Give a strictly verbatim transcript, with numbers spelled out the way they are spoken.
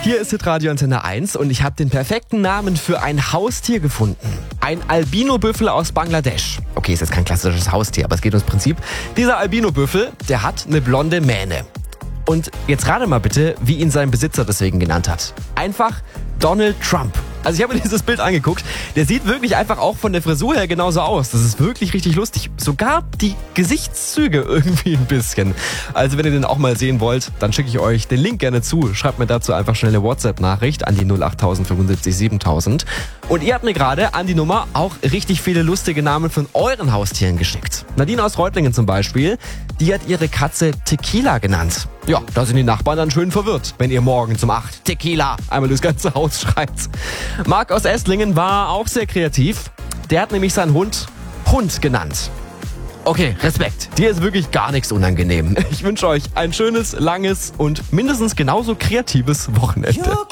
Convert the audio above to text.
Hier ist Hitradio Antenne eins und ich habe den perfekten Namen für ein Haustier gefunden. Ein Albino-Büffel aus Bangladesch. Okay, ist jetzt kein klassisches Haustier, aber es geht ums Prinzip. Dieser Albino-Büffel, der hat eine blonde Mähne. Und jetzt rate mal bitte, wie ihn sein Besitzer deswegen genannt hat. Einfach Donald Trump. Also ich habe mir dieses Bild angeguckt. Der sieht wirklich einfach auch von der Frisur her genauso aus. Das ist wirklich richtig lustig. Sogar die Gesichtszüge irgendwie ein bisschen. Also wenn ihr den auch mal sehen wollt, dann schicke ich euch den Link gerne zu. Schreibt mir dazu einfach schnell eine WhatsApp-Nachricht an die null acht null null sieben fünf sieben siebentausend. Und ihr habt mir gerade an die Nummer auch richtig viele lustige Namen von euren Haustieren geschickt. Nadine aus Reutlingen zum Beispiel, die hat ihre Katze Tequila genannt. Ja, da sind die Nachbarn dann schön verwirrt, wenn ihr morgen um acht Tequila einmal durchs ganze Haus schreit. Marc aus Esslingen war auch sehr kreativ. Der hat nämlich seinen Hund Hund genannt. Okay, Respekt. Dir ist wirklich gar nichts unangenehm. Ich wünsche euch ein schönes, langes und mindestens genauso kreatives Wochenende.